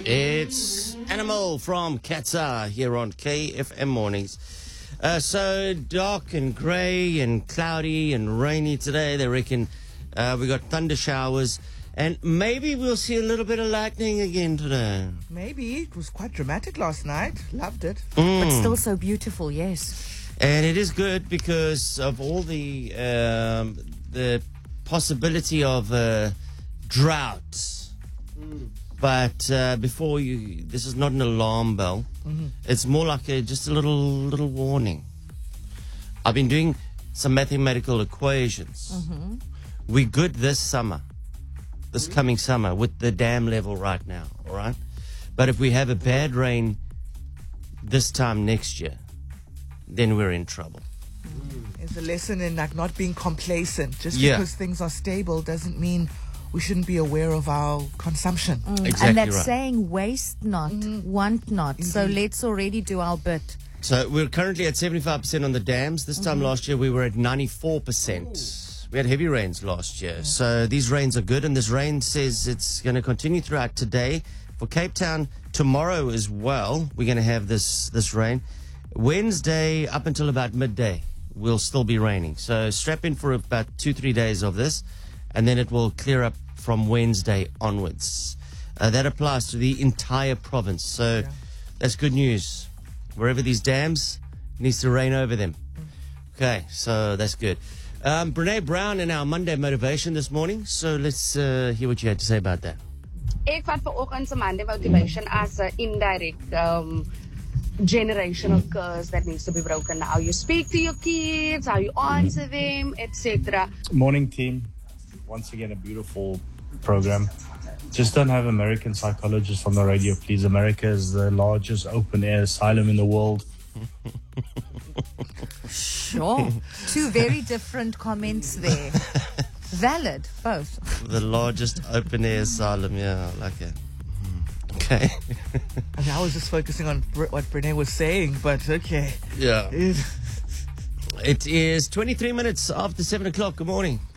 It's Animal from Cat's Eye here on KFM Mornings. So dark and grey and cloudy and rainy today. They reckon we got thunder showers and maybe we'll see a little bit of lightning again today. Maybe. It was quite dramatic last night. Loved it. But still so beautiful, yes. And it is good because of all the possibility of drought. But before you, this is not an alarm bell. It's more like just a little warning. I've been doing some mathematical equations. We're good this summer, this coming summer, with the dam level right now, all right? But if we have a bad rain this time next year, then we're in trouble. It's a lesson in like not being complacent. Just Yeah. because things are stable doesn't mean we shouldn't be aware of our consumption. Exactly And that's right. saying waste not, want not. So let's already do our bit. So we're currently at 75% on the dams. This time last year we were at 94%. We had heavy rains last year. So these rains are good, and this rain says it's going to continue throughout today. For Cape Town, tomorrow as well, we're going to have this rain. Wednesday up until about midday will still be raining. So strap in for about 2-3 days of this, and then it will clear up from Wednesday onwards. That applies to the entire province. So that's good news. Wherever these dams, it needs to rain over them. Okay, so that's good. Brene Brown in our Monday Motivation this morning. So let's hear what you had to say about that. Ek vat vanoggend se Monday Motivation as an indirect generational curse that needs to be broken. How you speak to your kids, how you answer them, etc. Morning, team. Once again, a beautiful program. Just don't have American psychologists on the radio, please. America is the largest open-air asylum in the world. Sure. Two very different comments there. Valid, both. The largest open-air asylum. Yeah, I like it. Okay. I mean, I was just focusing on what Brene was saying, but okay. Yeah. It is 23 minutes after 7 o'clock. Good morning.